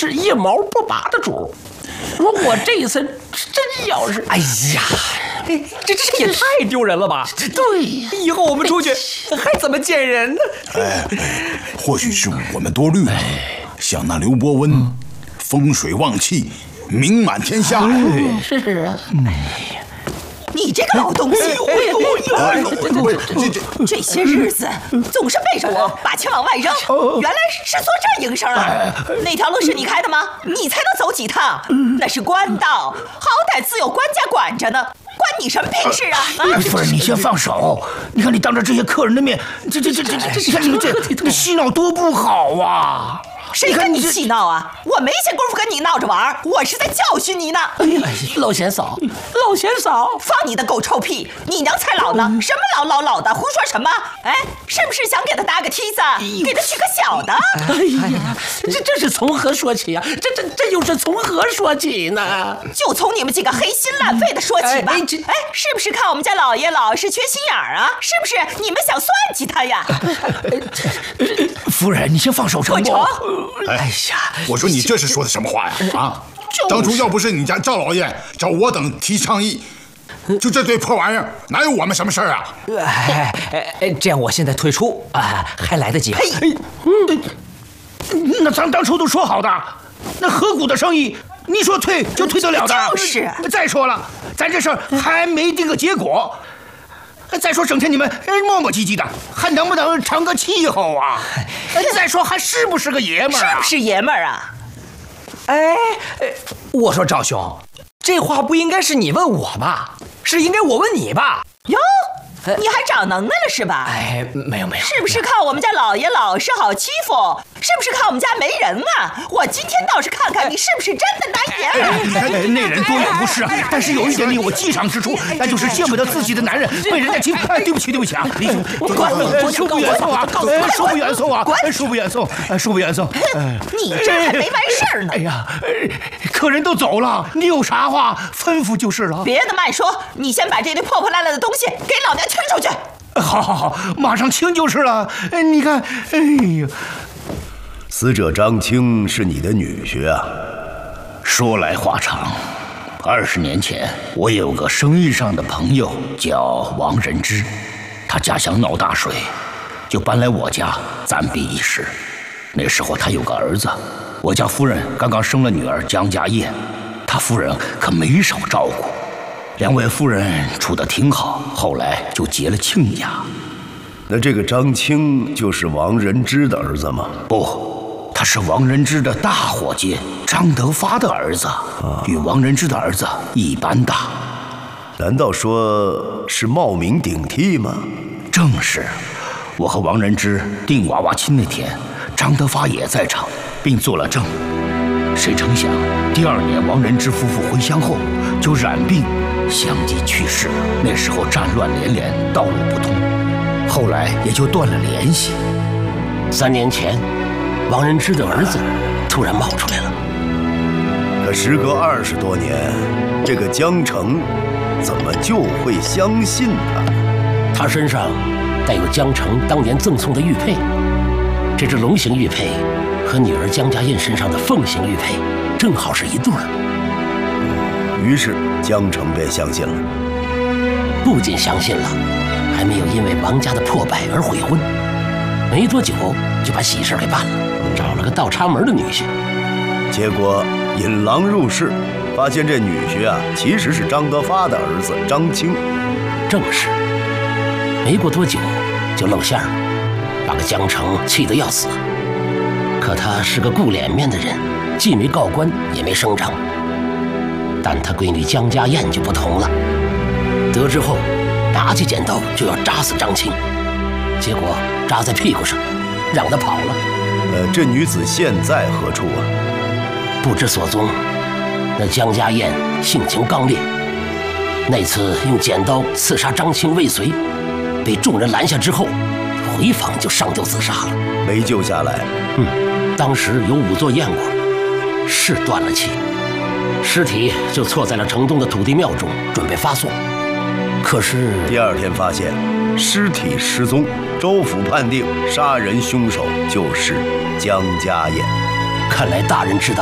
是一毛不拔的主。我这一次真要是…… 哎呀，这也太丢人了吧！ 对， 以后我们出去还怎么见人呢？ 或许是我们多虑了。像那刘伯温，风水旺气，名满天下。 是啊。 你这个老东西！这些日子总是背着我把钱往外扔，原来是从这儿营生了。那条路是你开的吗？你才能走几趟？那是官道，好歹自有官家管着呢，关你什么屁事啊！ 夫人，你先放手。你看你当着这些客人的面，你看你这嬉闹多不好啊！ 谁跟你嬉闹啊？我没闲工夫跟你闹着玩，我是在教训你呢。 老贤嫂， 放你的狗臭屁！你娘才老呢，什么老的，胡说什么？哎，是不是想给他搭个梯子，给他娶个小的？ 哎呀，这是从何说起啊？这又是从何说起呢？ 就从你们几个黑心烂肺的说起吧。哎，是不是看我们家老爷老是缺心眼儿啊？是不是你们想算计他呀？ 夫人，你先放手成不？ 哎呀，我说你这是说的什么话呀？啊！当初要不是你家赵老爷找我等提倡议，就这堆破玩意儿，哪有我们什么事儿啊？ 这样我现在退出啊，还来得及。 那咱当初都说好的，那河谷的生意，你说退就退得了的。 就是。 再说了，咱这事儿还没定个结果。再说，整天你们磨磨唧唧的，还能不能成个气候啊？再说，还是不是个爷们儿啊？ 是不是爷们儿啊？ 我说赵兄，这话不应该是你问我吧？是应该我问你吧？ 哟，你还长能耐了是吧？ 没有。 是不是看我们家老爷老是好欺负？是不是看我们家没人啊？我今天倒是看看你是不是真的男爷们儿。 那人多也不是，但是有一点令我记上之处，那就是见不得自己的男人被人家欺负。对不起啊，李兄，恕不远送啊，恕不远送啊，恕不远送，恕不远送。 你这还没完事儿呢。 哎呀，客人都走了，你有啥话吩咐就是了。 别的慢说，你先把这堆破破烂烂的东西给老娘清出去。 好，马上清就是了。你看，哎呀。 死者张青是你的女婿啊？ 说来话长，20年前我有个生意上的朋友叫王仁之，他家乡闹大水，就搬来我家暂避一时。那时候他有个儿子，我家夫人刚刚生了女儿江家燕，他夫人可没少照顾，两位夫人处得挺好，后来就结了亲家。 那这个张青就是王仁之的儿子吗？ 不。他是王仁之的大伙计张德发的儿子，与王仁之的儿子一般大。 难道说是冒名顶替吗？ 正是。我和王仁之订娃娃亲那天，张德发也在场，并做了证。谁成想，第2年王仁之夫妇回乡后就染病，相继去世。那时候战乱连连，道路不通，后来也就断了联系。 3年前。王仁之的儿子突然冒出来了， 可时隔20多年，这个江城怎么就会相信他？ 他身上带有江城当年赠送的玉佩，这只龙形玉佩和女儿江家燕身上的凤形玉佩正好是一对儿。 于是江城便相信了， 不仅相信了，还没有因为王家的破败而悔婚，没多久就把喜事给办了。找了个倒插门的女婿， 结果引狼入室，发现这女婿啊其实是张德发的儿子张青。 正是，没过多久就露馅了，把个江城气得要死。可他是个顾脸面的人，既没告官也没声张。但他闺女江家燕就不同了，得知后拿起剪刀就要扎死张青，结果扎在屁股上，让他跑了。 这女子现在何处啊？ 不知所踪。那江家燕性情刚烈，那次用剪刀刺杀张青未遂，被众人拦下之后，回房就上吊自杀了， 没救下来。 当时有仵作验过，是断了气，尸体就错在了城东的土地庙中，准备发送。可是第2天发现尸体失踪，州府判定杀人凶手就是江家燕。 看来大人知道